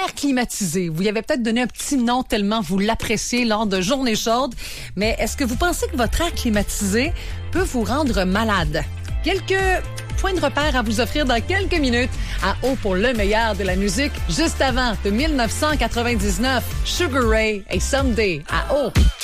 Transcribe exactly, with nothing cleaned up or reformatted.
air climatisé. Vous y avez peut-être donné un petit nom tellement vous l'appréciez lors de journées chaudes. Mais est-ce que vous pensez que votre air climatisé peut vous rendre malade? Quelques points de repère à vous offrir dans quelques minutes à O pour le meilleur de la musique. Juste avant, de mille neuf cent quatre-vingt-dix-neuf, Sugar Ray et Someday à O.